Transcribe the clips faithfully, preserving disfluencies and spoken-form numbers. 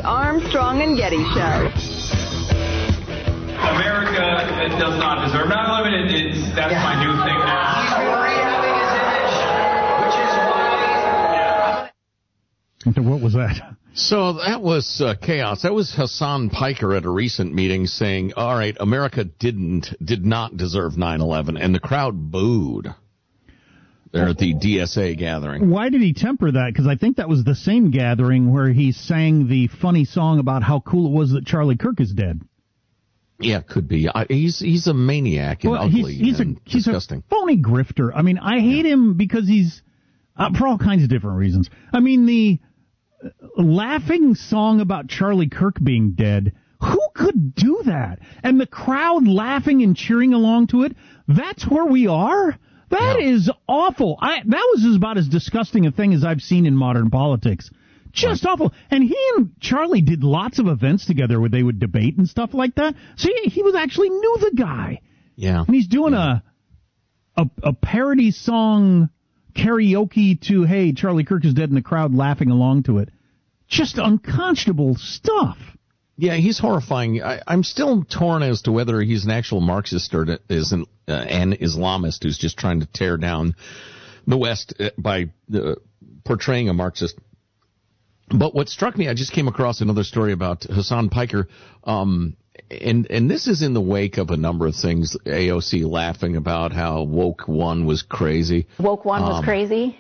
Armstrong and Getty Show. America does not deserve nine eleven. It, it's, that's yeah. my new thing now. He's been rehabbing his image, which is why... What was that? So that was uh, chaos. That was Hassan Piker at a recent meeting saying, all right, America didn't, did not deserve nine eleven, and the crowd booed. There at the D S A gathering. Why did he temper that? Because I think that was the same gathering where he sang the funny song about how cool it was that Charlie Kirk is dead. Yeah, could be. I, he's he's a maniac and well, ugly he's, he's and a, he's disgusting. A phony grifter. I mean, I hate yeah. him because he's, uh, for all kinds of different reasons. I mean, the laughing song about Charlie Kirk being dead, who could do that? And the crowd laughing and cheering along to it, that's where we are? That yeah. is awful. I, that was about as disgusting a thing as I've seen in modern politics. Just right. awful. And he and Charlie did lots of events together where they would debate and stuff like that. So he, he was actually knew the guy. Yeah. And he's doing yeah. a, a a parody song karaoke to, hey, Charlie Kirk is dead, and the crowd laughing along to it. Just unconscionable stuff. Yeah, he's horrifying. I, I'm still torn as to whether he's an actual Marxist or is an, uh, an Islamist who's just trying to tear down the West by uh, portraying a Marxist. But what struck me, I just came across another story about Hassan Piker, um, and and this is in the wake of a number of things. A O C laughing about how Woke One was crazy. Woke One um, was crazy.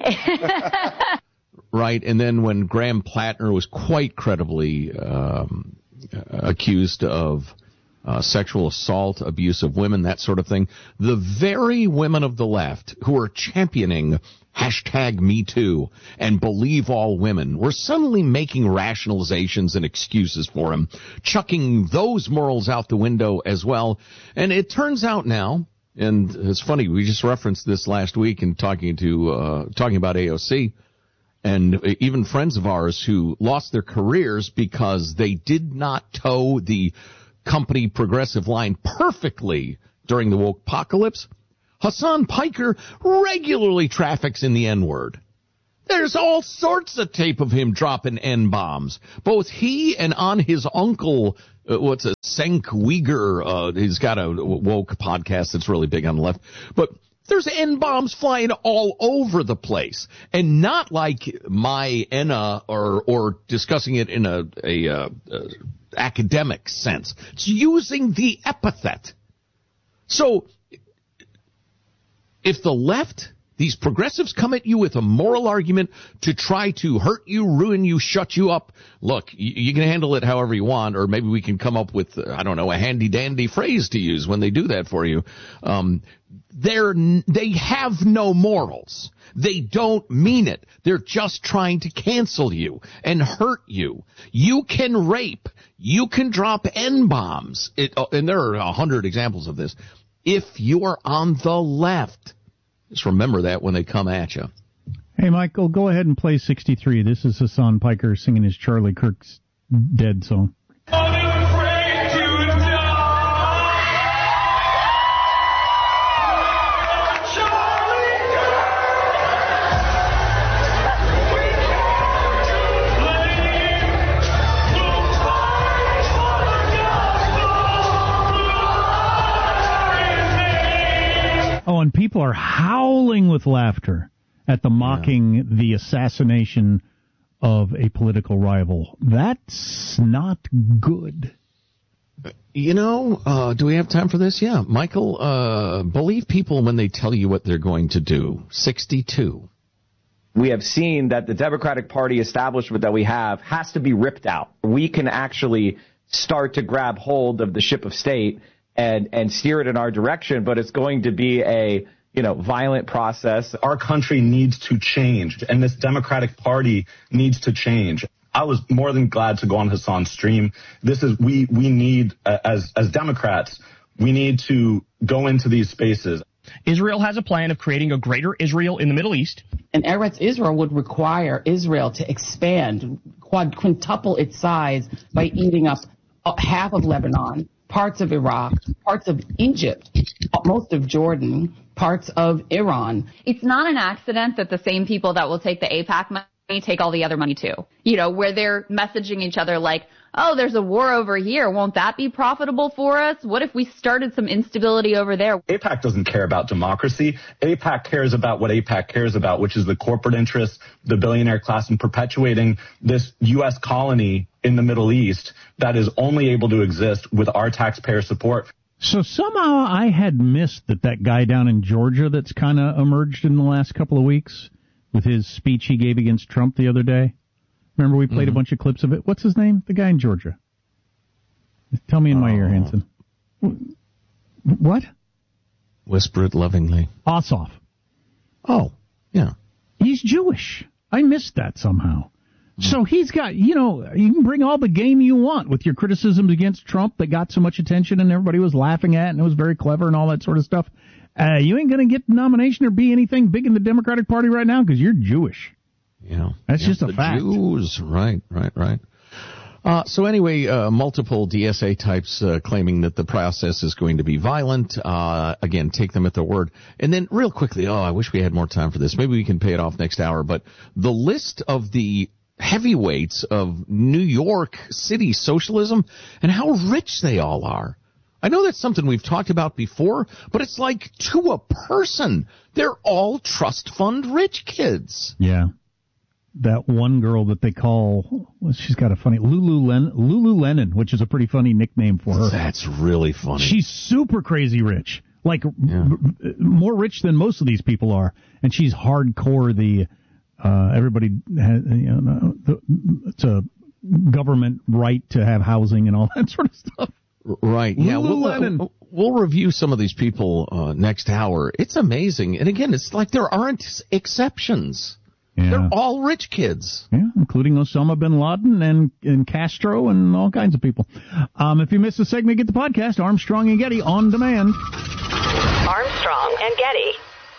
Right, and then when Graham Plattner was quite credibly um, accused of uh, sexual assault, abuse of women, that sort of thing, the very women of the left who are championing hashtag Me Too and believe all women were suddenly making rationalizations and excuses for him, chucking those morals out the window as well. And it turns out now, and it's funny, we just referenced this last week in talking to uh, talking about A O C, and even friends of ours who lost their careers because they did not toe the company progressive line perfectly during the woke-pocalypse. Hassan Piker regularly traffics in the N-word. There's all sorts of tape of him dropping N-bombs. Both he and on his uncle, uh, what's a Cenk Uygur, uh, he's got a woke podcast that's really big on the left. But there's N-bombs flying all over the place. And not like my Enna or, or discussing it in a, a, uh, uh, academic sense. It's using the epithet. So, if the left, these progressives come at you with a moral argument to try to hurt you, ruin you, shut you up, look, you, you can handle it however you want, or maybe we can come up with, I don't know, a handy-dandy phrase to use when they do that for you. Um, they're, they have no morals. They don't mean it. They're just trying to cancel you and hurt you. You can rape. You can drop N-bombs. It, and there are a hundred examples of this. If you're on the left, just remember that when they come at you. Hey, Michael, go ahead and play sixty-three. This is Hassan Piker singing his Charlie Kirk's Dead song. Oh, and people are howling with laughter at the mocking yeah. the assassination of a political rival. That's not good. You know, uh, do we have time for this? Yeah. Michael, uh, believe people when they tell you what they're going to do. sixty-two. We have seen that the Democratic Party establishment that we have has to be ripped out. We can actually start to grab hold of the ship of state and and steer it in our direction, but it's going to be a, you know, violent process. Our country needs to change, and this Democratic Party needs to change. I was more than glad to go on Hassan's stream. This is, we, we need, uh, as, as Democrats, we need to go into these spaces. Israel has a plan of creating a greater Israel in the Middle East. And Eretz Israel would require Israel to expand, quad, quintuple its size by eating up half of Lebanon, parts of Iraq, parts of Egypt, most of Jordan, parts of Iran. It's not an accident that the same people that will take the AIPAC money take all the other money too. You know, where they're messaging each other like, oh, there's a war over here. Won't that be profitable for us? What if we started some instability over there? AIPAC doesn't care about democracy. AIPAC cares about what AIPAC cares about, which is the corporate interests, the billionaire class, and perpetuating this U S colony in the Middle East that is only able to exist with our taxpayer support. So somehow I had missed that that guy down in Georgia that's kind of emerged in the last couple of weeks with his speech he gave against Trump the other day. Remember we played mm-hmm. a bunch of clips of it? What's his name? The guy in Georgia. Tell me in my oh. ear, Hanson. What? Whisper it lovingly. Ossoff. Oh, yeah. He's Jewish. I missed that somehow. So he's got, you know, you can bring all the game you want with your criticisms against Trump that got so much attention and everybody was laughing at and it was very clever and all that sort of stuff. Uh, you ain't going to get the nomination or be anything big in the Democratic Party right now because you're Jewish. Yeah. That's yeah, just a the fact. Jews. Right, right, right. Uh, so anyway, uh, multiple D S A types uh, claiming that the process is going to be violent. Uh, again, take them at their word. And then real quickly, oh, I wish we had more time for this. Maybe we can pay it off next hour. But the list of the heavyweights of New York City socialism and how rich they all are. I know that's something we've talked about before, but it's like to a person. They're all trust fund rich kids. Yeah. That one girl that they call, well, she's got a funny, Lulu Len, Lulu Lennon, which is a pretty funny nickname for her. That's really funny. She's super crazy rich. Like, yeah. r- more rich than most of these people are. And she's hardcore the... Uh, everybody has, you know, the, it's a government right to have housing and all that sort of stuff. Right. Yeah. We'll, uh, we'll review some of these people uh, next hour. It's amazing. And again, it's like there aren't exceptions. Yeah. They're all rich kids. Yeah, including Osama bin Laden and, and Castro and all kinds of people. Um, if you missed the segment, get the podcast, Armstrong and Getty, on demand. Armstrong and Getty.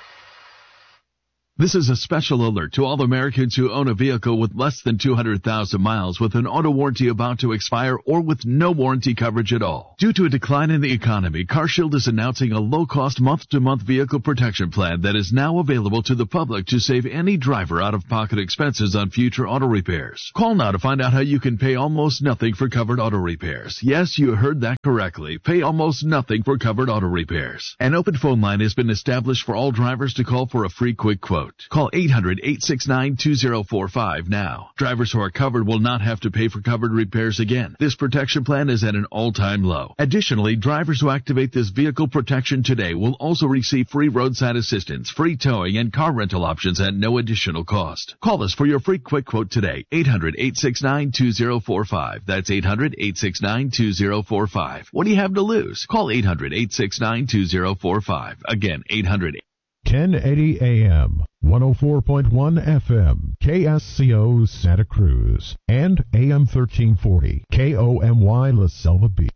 This is a special alert to all Americans who own a vehicle with less than two hundred thousand miles with an auto warranty about to expire or with no warranty coverage at all. Due to a decline in the economy, CarShield is announcing a low-cost month-to-month vehicle protection plan that is now available to the public to save any driver out-of-pocket expenses on future auto repairs. Call now to find out how you can pay almost nothing for covered auto repairs. Yes, you heard that correctly. Pay almost nothing for covered auto repairs. An open phone line has been established for all drivers to call for a free quick quote. Call eight hundred, eight six nine, two zero four five now. Drivers who are covered will not have to pay for covered repairs again. This protection plan is at an all-time low. Additionally, drivers who activate this vehicle protection today will also receive free roadside assistance, free towing, and car rental options at no additional cost. Call us for your free quick quote today. eight hundred, eight six nine, two zero four five. That's eight hundred, eight six nine, two zero four five. What do you have to lose? Call eight hundred, eight six nine, two zero four five. Again, eight hundred. ten eighty A M, one oh four point one F M, K S C O Santa Cruz, and A M thirteen forty, K O M Y La Selva Beach.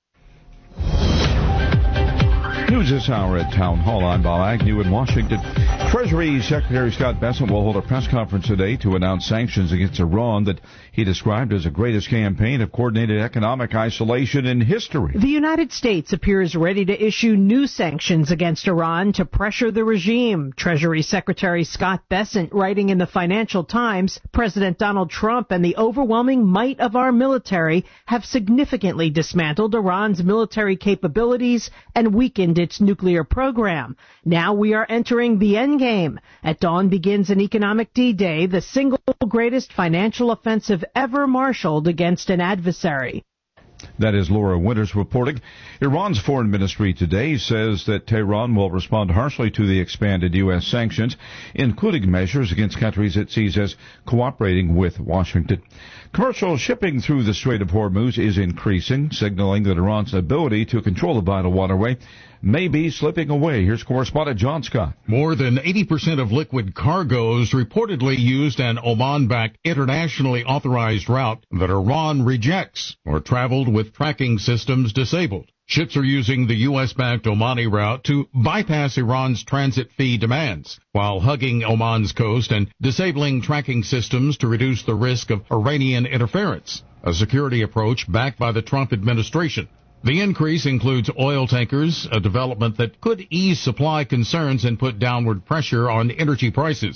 News this hour at Town Hall. I'm Bob Agnew in Washington. Treasury Secretary Scott Bessent will hold a press conference today to announce sanctions against Iran that he described as the greatest campaign of coordinated economic isolation in history. The United States appears ready to issue new sanctions against Iran to pressure the regime. Treasury Secretary Scott Bessent writing in the Financial Times, President Donald Trump and the overwhelming might of our military have significantly dismantled Iran's military capabilities and weakened its nuclear program. Now we are entering the endgame. At dawn begins an economic D-Day, the single greatest financial offensive ever marshaled against an adversary. That is Laura Winters reporting. Iran's foreign ministry today says that Tehran will respond harshly to the expanded U S sanctions, including measures against countries it sees as cooperating with Washington. Commercial shipping through the Strait of Hormuz is increasing, signaling that Iran's ability to control the vital waterway may be slipping away. Here's correspondent John Scott. More than eighty percent of liquid cargoes reportedly used an Oman-backed internationally authorized route that Iran rejects or traveled with tracking systems disabled. Ships are using the U S-backed Omani route to bypass Iran's transit fee demands, while hugging Oman's coast and disabling tracking systems to reduce the risk of Iranian interference, a security approach backed by the Trump administration. The increase includes oil tankers, a development that could ease supply concerns and put downward pressure on energy prices.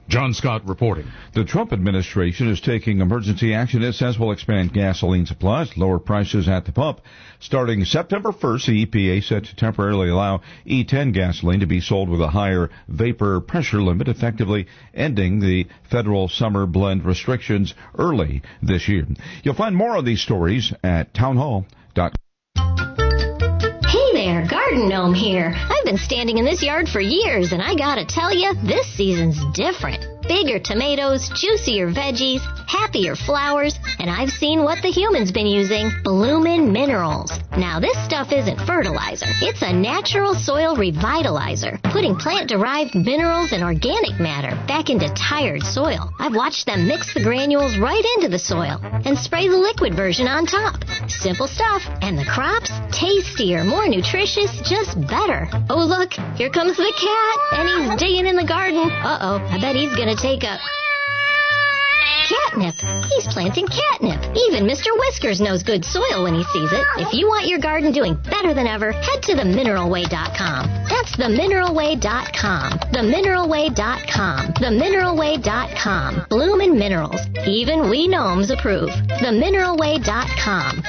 John Scott reporting. The Trump administration is taking emergency action it says will expand gasoline supplies, lower prices at the pump. Starting September first, the E P A set to temporarily allow E ten gasoline to be sold with a higher vapor pressure limit, effectively ending the federal summer blend restrictions early this year. You'll find more of these stories at townhall dot com. Hey there, Garden Gnome here. I've been standing in this yard for years, and I gotta tell you, this season's different. Bigger tomatoes, juicier veggies, happier flowers, and I've seen what the human's been using, Bloomin' Minerals. Now, this stuff isn't fertilizer. It's a natural soil revitalizer, putting plant-derived minerals and organic matter back into tired soil. I've watched them mix the granules right into the soil and spray the liquid version on top. Simple stuff, and the crops? Tastier, more nutritious, just better. Oh, look, here comes the cat, and he's digging in the garden. Uh-oh, I bet he's gonna take a catnip. He's planting catnip. Even Mister Whiskers knows good soil when he sees it. If you want your garden doing better than ever, head to the mineral way dot com. That's the mineral way dot com. the mineral way dot com. the mineral way dot com. Bloomin' Minerals. Even we gnomes approve. the mineral way dot com.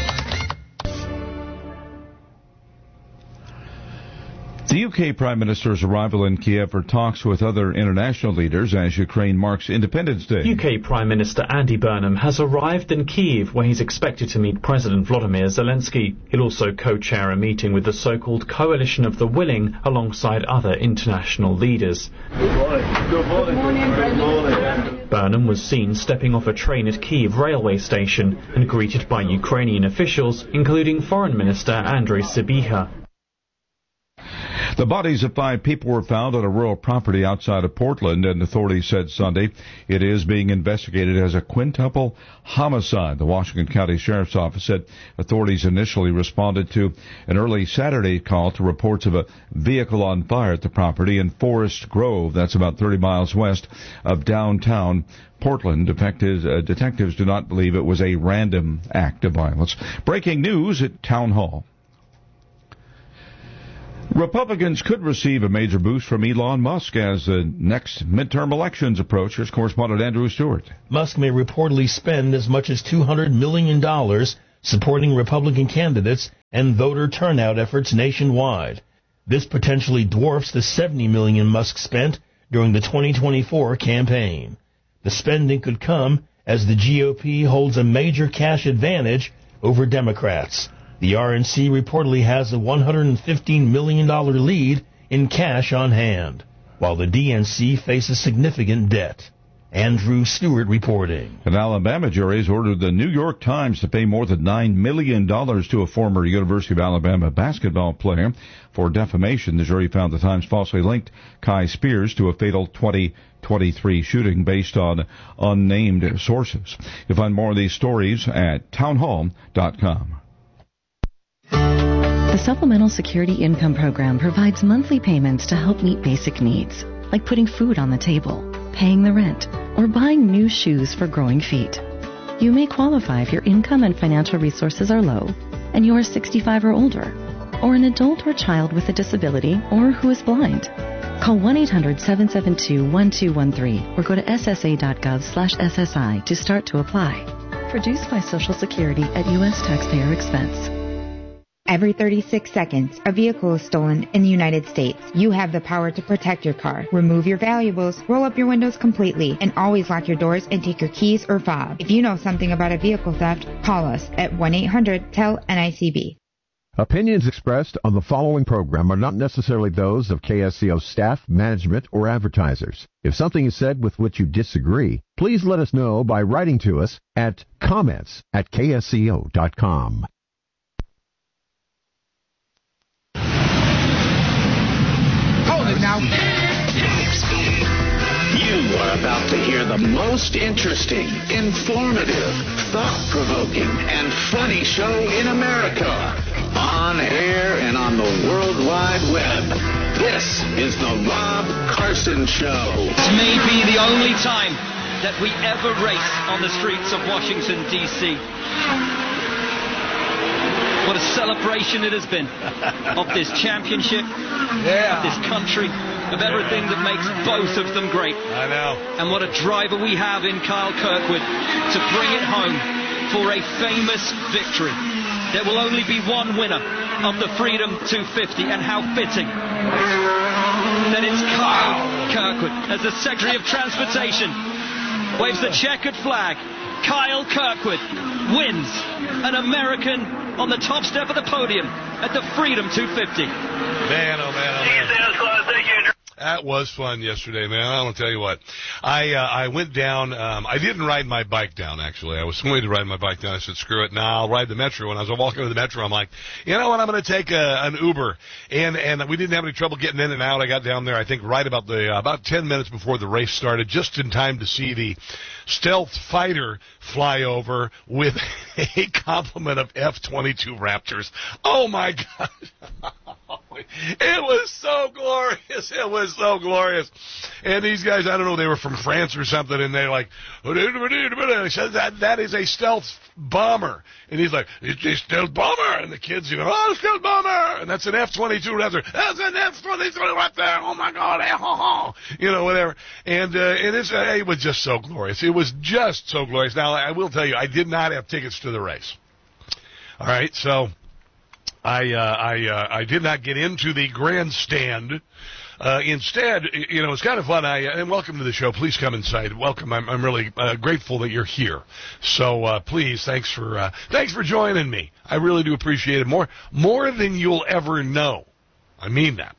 The U K Prime Minister's arrival in Kiev for talks with other international leaders as Ukraine marks Independence Day. U K Prime Minister Andy Burnham has arrived in Kyiv, where he's expected to meet President Volodymyr Zelensky. He'll also co-chair a meeting with the so-called Coalition of the Willing alongside other international leaders. Good morning. Good morning. Good morning. Good morning. Burnham was seen stepping off a train at Kyiv railway station and greeted by Ukrainian officials, including Foreign Minister Andrei Sybiha. The bodies of five people were found on a rural property outside of Portland, and authorities said Sunday it is being investigated as a quintuple homicide. The Washington County Sheriff's Office said authorities initially responded to an early Saturday call to reports of a vehicle on fire at the property in Forest Grove. That's about thirty miles west of downtown Portland. Detectives, uh, detectives do not believe it was a random act of violence. Breaking news at Town Hall. Republicans could receive a major boost from Elon Musk as the next midterm elections approach. Here's correspondent Andrew Stewart. Musk may reportedly spend as much as two hundred million dollars supporting Republican candidates and voter turnout efforts nationwide. This potentially dwarfs the seventy million dollars Musk spent during the twenty twenty-four campaign. The spending could come as the G O P holds a major cash advantage over Democrats. The R N C reportedly has a one hundred fifteen million dollars lead in cash on hand, while the D N C faces significant debt. Andrew Stewart reporting. An Alabama jury has ordered the New York Times to pay more than nine million dollars to a former University of Alabama basketball player for defamation. The jury found the Times falsely linked Kai Spears to a fatal twenty twenty-three shooting based on unnamed sources. You'll find more of these stories at townhall dot com. The Supplemental Security Income Program provides monthly payments to help meet basic needs, like putting food on the table, paying the rent, or buying new shoes for growing feet. You may qualify if your income and financial resources are low, and you are sixty-five or older, or an adult or child with a disability, or who is blind. Call one eight hundred seven seven two one two one three or go to s s a dot gov slash s s i to start to apply. Produced by Social Security at U S taxpayer expense. Every thirty-six seconds, a vehicle is stolen in the United States. You have the power to protect your car. Remove your valuables, roll up your windows completely, and always lock your doors and take your keys or fob. If you know something about a vehicle theft, call us at one eight hundred T E L N I C B. Opinions expressed on the following program are not necessarily those of K S C O staff, management, or advertisers. If something is said with which you disagree, please let us know by writing to us at comments at K S C O dot com. Now. You are about to hear the most interesting, informative, thought-provoking, and funny show in America. On air and on the World Wide Web. This is the Rob Carson Show. This may be the only time that we ever race on the streets of Washington, D C What a celebration it has been of this championship, yeah. of this country, of everything that makes both of them great. I know. And what a driver we have in Kyle Kirkwood to bring it home for a famous victory. There will only be one winner of the Freedom two fifty, and how fitting that it's Kyle Kirkwood as the Secretary of Transportation waves the checkered flag. Kyle Kirkwood wins an American on the top step of the podium at the Freedom two fifty. Man, oh man, oh man. Thank you. That was fun yesterday, man. I want to tell you what. I uh, I went down. Um, I didn't ride my bike down, actually. I was going to ride my bike down. I said, screw it. Nah, I'll ride the Metro. When I was walking to the Metro, I'm like, you know what? I'm going to take a, an Uber. And and we didn't have any trouble getting in and out. I got down there, I think, right about the uh, about ten minutes before the race started, just in time to see the stealth fighter fly over with a complement of F twenty-two Raptors. Oh, my gosh. It was so glorious. It was so glorious. And these guys, I don't know, they were from France or something, and they're like, that, that is a stealth bomber. And he's like, it's a stealth bomber. And the kids, you know, oh, stealth bomber. And that's an F twenty-two Raptor. That's an F twenty-two Raptor. Oh, my God. You know, whatever. And, uh, and it's, uh, it was just so glorious. It was just so glorious. Now, I will tell you, I did not have tickets to the race. All right, so I uh, I uh, I did not get into the grandstand. Uh, instead, you know, it's kind of fun. I and welcome to the show. Please come inside. Welcome. I'm I'm really uh, grateful that you're here. So uh, please, thanks for uh, thanks for joining me. I really do appreciate it more more than you'll ever know. I mean that.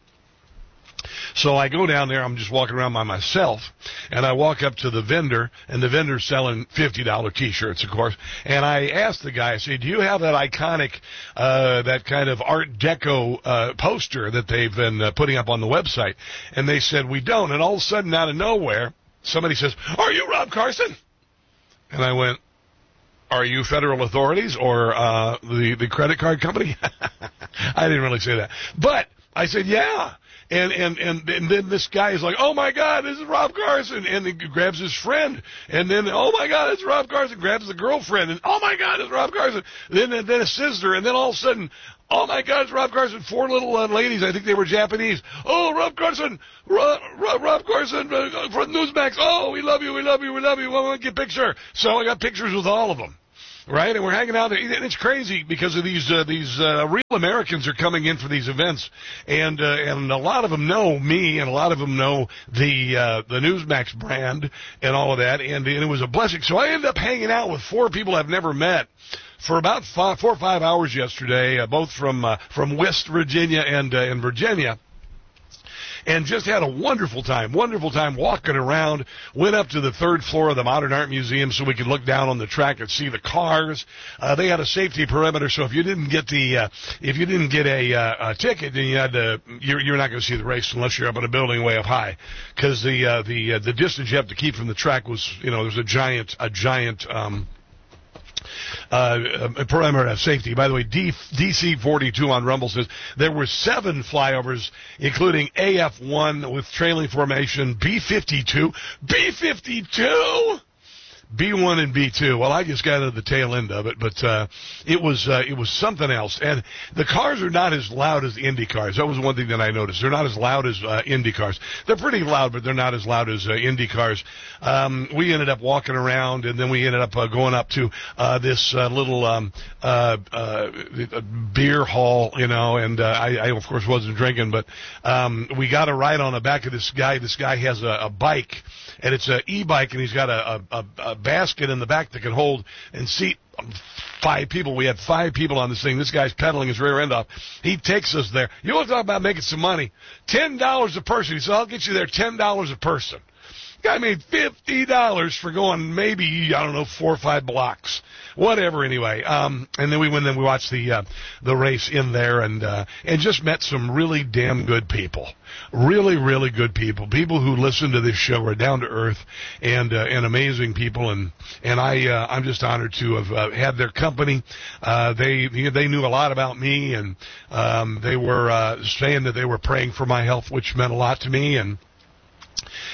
So I go down there, I'm just walking around by myself, and I walk up to the vendor, and the vendor's selling fifty dollar T-shirts, of course, and I asked the guy, I say, do you have that iconic, uh, that kind of Art Deco uh, poster that they've been uh, putting up on the website? And they said, we don't, and all of a sudden, out of nowhere, somebody says, are you Rob Carson? And I went, are you federal authorities or uh, the, the credit card company? I didn't really say that. But I said, yeah. And, and and and then this guy is like, oh, my God, this is Rob Carson. And he grabs his friend. And then, oh, my God, it's Rob Carson. Grabs the girlfriend. And, oh, my God, it's Rob Carson. Then, and then a sister. And then all of a sudden, oh, my God, it's Rob Carson. Four little uh, ladies. I think they were Japanese. Oh, Rob Carson. Rob, Rob, Rob Carson uh, from Newsmax. Oh, we love you. We love you. We love you. We want to get a picture. So I got pictures with all of them. Right, and we're hanging out there. And it's crazy because of these uh, these uh, real Americans are coming in for these events, and uh, and a lot of them know me, and a lot of them know the uh, the Newsmax brand and all of that, and, and it was a blessing. So I ended up hanging out with four people I've never met for about five, four or five hours yesterday, uh, both from uh, from West Virginia and uh, and Virginia. And just had a wonderful time, wonderful time walking around. Went up to the third floor of the Modern Art Museum so we could look down on the track and see the cars. Uh, they had a safety perimeter, so if you didn't get the, uh, if you didn't get a, uh, a ticket, then you had to, you're, you're not going to see the race unless you're up in a building way up high, because the uh, the uh, the distance you have to keep from the track was, you know, there's a giant a giant. Um, Uh, a perimeter of safety. By the way, D C forty-two on Rumble says there were seven flyovers, including A F one with trailing formation, B fifty-two, B fifty-two, B one and B two. Well, I just got at the tail end of it, but uh, it was uh, it was something else. And the cars are not as loud as the Indy cars. That was one thing that I noticed. They're not as loud as uh, Indy cars. They're pretty loud, but they're not as loud as uh, Indy cars. Um, we ended up walking around, and then we ended up uh, going up to uh, this uh, little um, uh, uh, beer hall, you know. And uh, I, I, of course, wasn't drinking, but um, we got a ride on the back of this guy. This guy has a, a bike, and it's an e-bike, and he's got a, a, a basket in the back that can hold and seat five people. We had five people on this thing. This guy's pedaling his rear end off. He takes us there. You want to talk about making some money? ten dollars a person. He said, I'll get you there ten dollars a person. Guy made fifty dollars for going maybe, I don't know, four or five blocks. Whatever, anyway. Um, and then we went and we watched the uh, the race in there and uh, and just met some really damn good people. Really, really good people. People who listen to this show are down to earth and uh, and amazing people. And and I uh, I'm just honored to have uh, had their company. Uh, they they knew a lot about me, and um, they were uh, saying that they were praying for my health, which meant a lot to me. And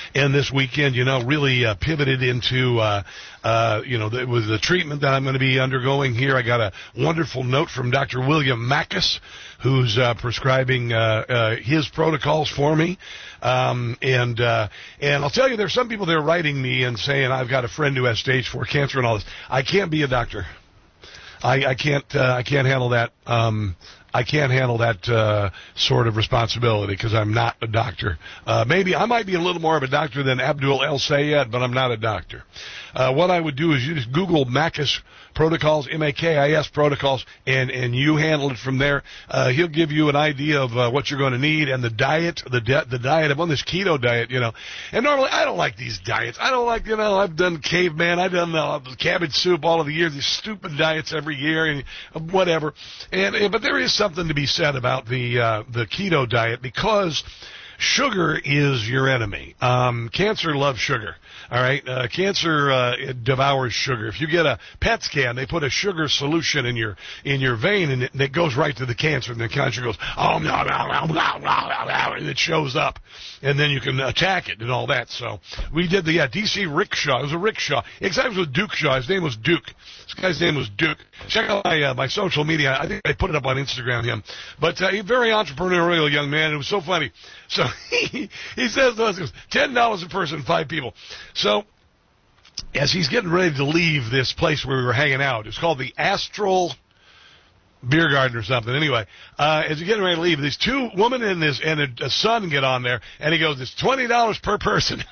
and this weekend, you know, really uh, pivoted into, uh, uh, you know, the, with the treatment that I'm going to be undergoing here. I got a wonderful note from Doctor William Mackus, who's uh, prescribing uh, uh, his protocols for me. Um, and uh, and I'll tell you, there's some people that are writing me and saying, I've got a friend who has stage four cancer and all this. I can't be a doctor. I, I can't uh, I can't handle that. Um, I can't handle that uh, sort of responsibility because I'm not a doctor. Uh, maybe I might be a little more of a doctor than Abdul El Sayed, but I'm not a doctor. Uh, what I would do is you just Google Mackus protocols, M A K I S protocols, and, and you handle it from there. Uh, he'll give you an idea of uh, what you're going to need and the diet, the di- the diet. I'm on this keto diet, you know. And normally I don't like these diets. I don't like, you know, I've done caveman, I've done uh, cabbage soup all of the years, these stupid diets every year and whatever. And, and but there is something to be said about the uh, the keto diet because sugar is your enemy. Um, cancer loves sugar. All right, uh, cancer uh, it devours sugar. If you get a P E T scan, they put a sugar solution in your in your vein, and it, and it goes right to the cancer. And the cancer goes, oh no, no, no, no, no, no, and it shows up, and then you can attack it and all that. So we did the uh, D C rickshaw. It was a rickshaw. Exactly, it was Duke Shaw. His name was Duke. This guy's name was Duke. Check out my uh, my social media. I think I put it up on Instagram. Him, but uh, he's a very entrepreneurial young man. It was so funny. So he he says to us, it was ten dollars a person, five people. So as he's getting ready to leave this place where we were hanging out, it's called the Astral Beer Garden or something. Anyway, uh, as he's getting ready to leave, these two women and his and a, a son get on there, and he goes, "It's twenty dollars per person."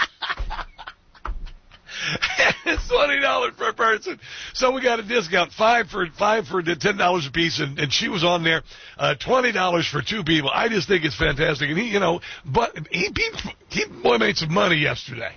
It's twenty dollars per person. So we got a discount, five for five for ten dollars a piece, and, and she was on there, uh, twenty dollars for two people. I just think it's fantastic. And he, you know, but he, he, he boy made some money yesterday.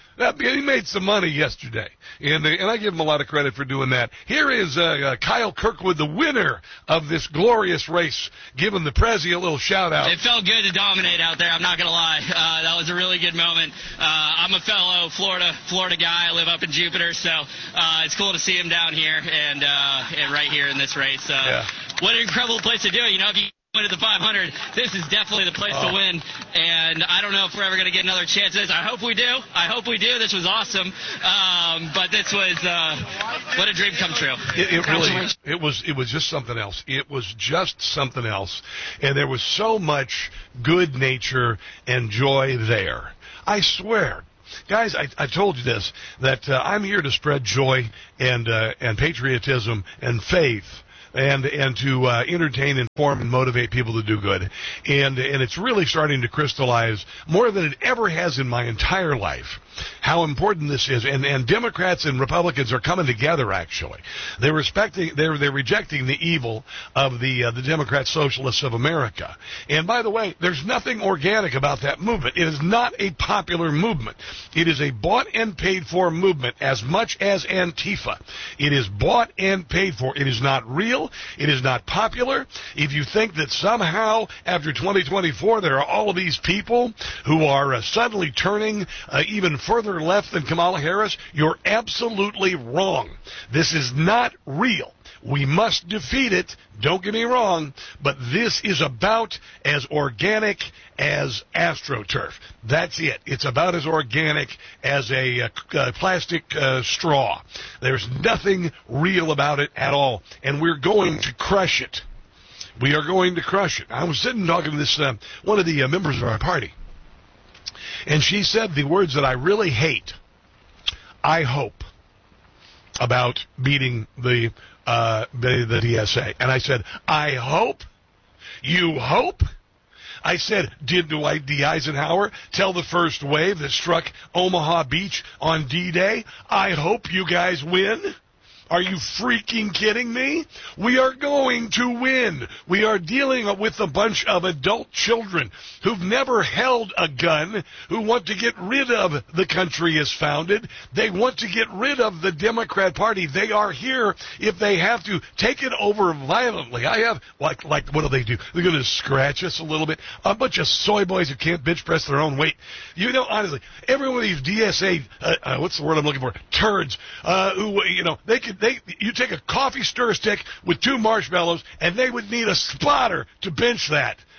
He made some money yesterday, and and I give him a lot of credit for doing that. Here is uh, uh, Kyle Kirkwood, the winner of this glorious race, giving the Prezi a little shout-out. It felt good to dominate out there, I'm not going to lie. Uh, that was a really good moment. Uh, I'm a fellow Florida Florida guy. I live up in Jupiter, so uh, it's cool to see him down here and, uh, and right here in this race. Uh, yeah. What an incredible place to do it. You know, if you to the five hundred, this is definitely the place oh. to win, and I don't know if we're ever going to get another chance at this. I hope we do. I hope we do. This was awesome, um, but this was uh, what a dream come true. It, it really, it was. It was just something else. It was just something else, and there was so much good nature and joy there. I swear. Guys, I, I told you this, that uh, I'm here to spread joy and uh, and patriotism and faith. And and to uh, entertain, inform, and motivate people to do good, and and it's really starting to crystallize more than it ever has in my entire life how important this is. And and Democrats and Republicans are coming together. Actually, they're respecting, they're they're rejecting the evil of the uh, the Democrat Socialists of America. And by the way, there's nothing organic about that movement. It is not a popular movement. It is a bought and paid for movement, as much as Antifa. It is bought and paid for. It is not real. It is not popular. If you think that somehow after twenty twenty-four there are all of these people who are uh, suddenly turning uh, even further left than Kamala Harris, you're absolutely wrong. This is not real. We must defeat it, don't get me wrong, but this is about as organic as AstroTurf. That's it. It's about as organic as a uh, uh, plastic uh, straw. There's nothing real about it at all, and we're going to crush it. We are going to crush it. I was sitting talking to this uh, one of the uh, members of our party, and she said the words that I really hate, I hope, about beating the uh, the, the D S A. And I said, I hope? You hope? I said, did Dwight D. Eisenhower tell the first wave that struck Omaha Beach on D-Day, I hope you guys win? Are you freaking kidding me? We are going to win. We are dealing with a bunch of adult children who've never held a gun, who want to get rid of the country as founded. They want to get rid of the Democrat Party. They are here if they have to take it over violently. I have, like, like what do they do? They're going to scratch us a little bit. A bunch of soy boys who can't bench press their own weight. You know, honestly, every one of these D S A, uh, uh, what's the word I'm looking for? Turds, uh, who, you know, they could, They, you take a coffee stir stick with two marshmallows, and they would need a spotter to bench that.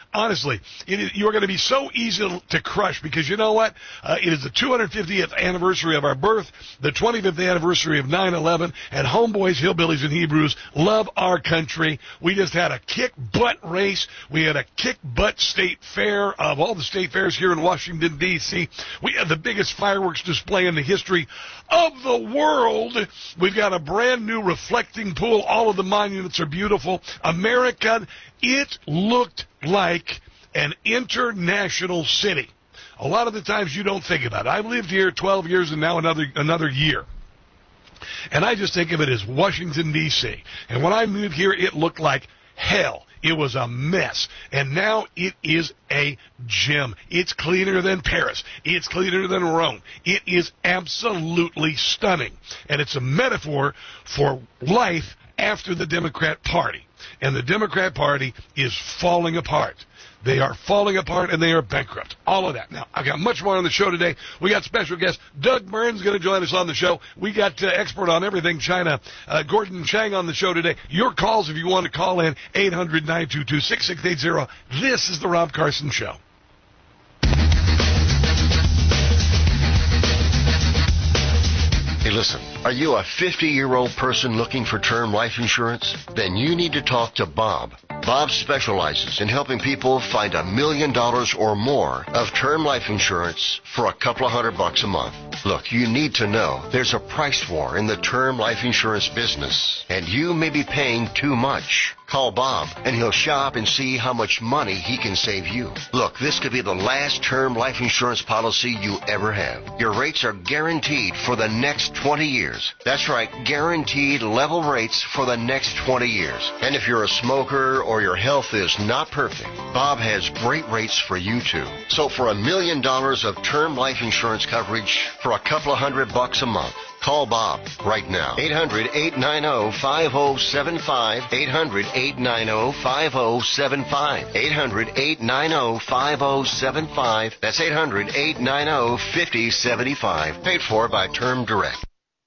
Honestly, it is, you're going to be so easy to crush because you know what? Uh, it is the two hundred fiftieth anniversary of our birth, the twenty-fifth anniversary of nine eleven, and homeboys, hillbillies, and Hebrews love our country. We just had a kick-butt race. We had a kick-butt state fair of all the state fairs here in Washington, D C We had the biggest fireworks display in the history of the world. We've got a brand new reflecting pool. All of the monuments are beautiful. America, it looked like an international city. A lot of the times you don't think about it. I've lived here twelve years and now another another year. And I just think of it as Washington, D C And when I moved here, it looked like hell. It was a mess. And now it is a gem. It's cleaner than Paris. It's cleaner than Rome. It is absolutely stunning. And it's a metaphor for life after the Democrat Party. And the Democrat Party is falling apart. They are falling apart and they are bankrupt. All of that. Now, I've got much more on the show today. We got special guest Doug Burns going to join us on the show. We got uh, expert on everything China, uh, Gordon Chang on the show today. Your calls if you want to call in, eight hundred, nine two two, six six eight zero. This is the Rob Carson Show. Hey, listen, are you a fifty-year-old person looking for term life insurance? Then you need to talk to Bob. Bob specializes in helping people find a million dollars or more of term life insurance for a couple of hundred bucks a month. Look, you need to know there's a price war in the term life insurance business, and you may be paying too much. Call Bob, and he'll shop and see how much money he can save you. Look, this could be the last term life insurance policy you ever have. Your rates are guaranteed for the next twenty years. That's right, guaranteed level rates for the next twenty years. And if you're a smoker or your health is not perfect, Bob has great rates for you too. So for a million dollars of term life insurance coverage for a couple of hundred bucks a month, call Bob right now. eight hundred, eight nine zero, five zero seven five. eight hundred, eight nine zero, five zero seven five. eight hundred, eight nine zero, five zero seven five. That's eight hundred, eight nine zero, five zero seven five. Paid for by Term Direct.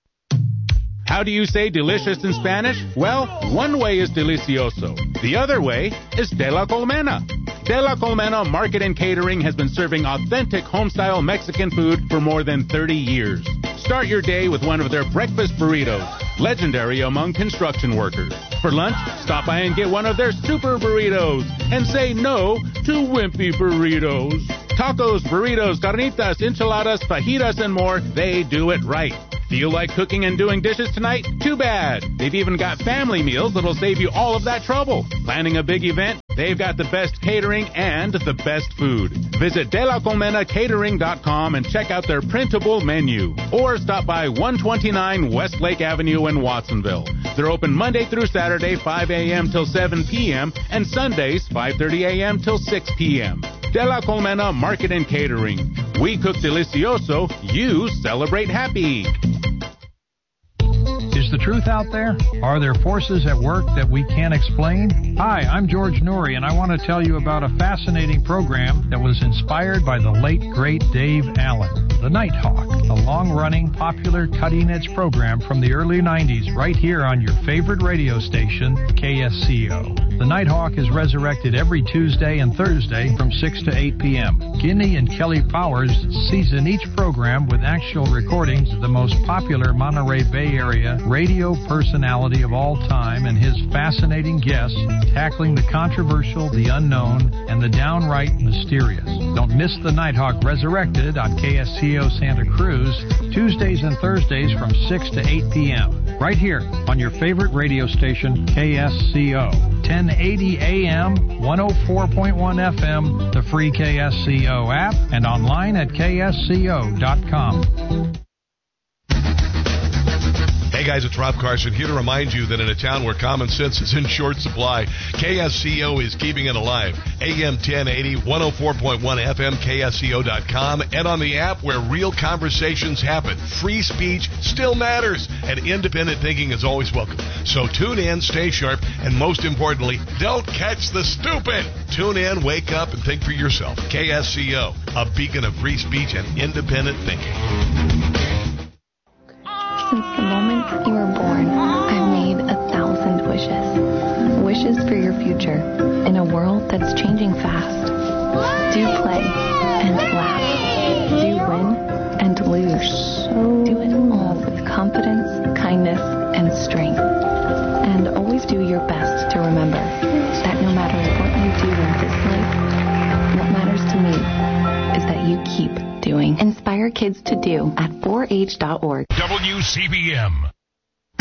How do you say delicious in Spanish? Well, one way is delicioso. The other way is de la colmena. De La Colmena Market and Catering has been serving authentic home-style Mexican food for more than thirty years. Start your day with one of their breakfast burritos, legendary among construction workers. For lunch, stop by and get one of their super burritos and say no to wimpy burritos. Tacos, burritos, carnitas, enchiladas, fajitas, and more, they do it right. Feel like cooking and doing dishes tonight? Too bad. They've even got family meals that'll save you all of that trouble. Planning a big event? They've got the best catering and the best food. Visit de la colmena catering dot com and check out their printable menu. Or stop by one twenty-nine Westlake Avenue in Watsonville. They're open Monday through Saturday, five a.m. till seven p.m. and Sundays, five thirty a.m. till six p.m. De La Colmena Market and Catering. We cook delicioso, you celebrate happy. Is the truth out there? Are there forces at work that we can't explain? Hi, I'm George Noory, and I want to tell you about a fascinating program that was inspired by the late, great Dave Allen. The Nighthawk, a long-running, popular, cutting-edge program from the early nineties right here on your favorite radio station, K S C O. The Nighthawk is resurrected every Tuesday and Thursday from six to eight p.m. Guinea and Kelly Powers season each program with actual recordings of the most popular Monterey Bay Area radio personality of all time and his fascinating guests tackling the controversial, the unknown, and the downright mysterious. Don't miss the Nighthawk Resurrected on K S C O Santa Cruz, Tuesdays and Thursdays from six to eight p.m. Right here on your favorite radio station, K S C O. ten eighty A M, one oh four point one F M, the free K S C O app, and online at K S C O dot com. Hey guys, it's Rob Carson here to remind you that in a town where common sense is in short supply, K S C O is keeping it alive. A M ten eighty, one oh four point one F M, K S C O dot com, and on the app where real conversations happen. Free speech still matters, and independent thinking is always welcome. So tune in, stay sharp, and most importantly, don't catch the stupid. Tune in, wake up, and think for yourself. K S C O, a beacon of free speech and independent thinking. Since the moment you were born, I've made a thousand wishes. Wishes for your future in a world that's changing fast. Do play and laugh. Do win and lose. Do it all with confidence, kindness, and strength. And always do your best to remember that no matter what you do in this life, what matters to me is that you keep doing. Inspire kids to do at four H dot org. W C B M.